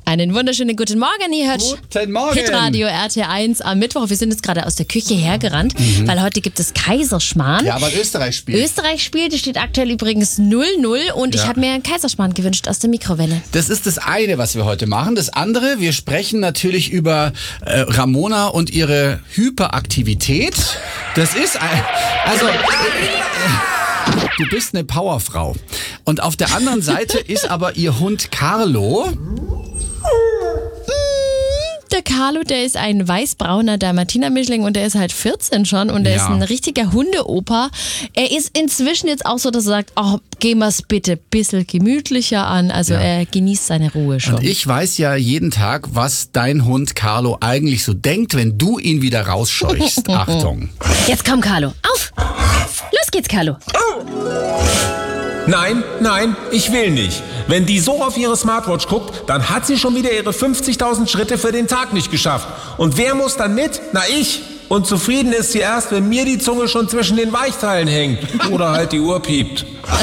Einen wunderschönen guten Morgen, ihr hört Guten Morgen. Hitradio RT1 am Mittwoch. Wir sind jetzt gerade aus der Küche hergerannt, weil heute gibt es Kaiserschmarrn. Ja, weil Österreich spielt. Österreich spielt, es steht aktuell übrigens 0-0 und ich habe mir einen Kaiserschmarrn gewünscht aus der Mikrowelle. Das ist das eine, was wir heute machen. Das andere, wir sprechen natürlich über Ramona und ihre Hyperaktivität. Das ist du bist eine Powerfrau. Und auf der anderen Seite ist aber ihr Hund Carlo. Der Carlo, der ist ein weiß-brauner Dalmatiner-Mischling und der ist halt 14 schon und der ist ein richtiger Hundeopa. Er ist inzwischen jetzt auch so, dass er sagt, oh, gehen wir es bitte ein bisschen gemütlicher an. Also er genießt seine Ruhe schon. Und ich weiß ja jeden Tag, was dein Hund Carlo eigentlich so denkt, wenn du ihn wieder rausscheuchst. Achtung. Jetzt komm, Carlo, auf! Los geht's, Carlo. Nein, ich will nicht. Wenn die so auf ihre Smartwatch guckt, dann hat sie schon wieder ihre 50.000 Schritte für den Tag nicht geschafft. Und wer muss dann mit? Na, ich. Und zufrieden ist sie erst, wenn mir die Zunge schon zwischen den Weichteilen hängt. Oder halt die Uhr piept.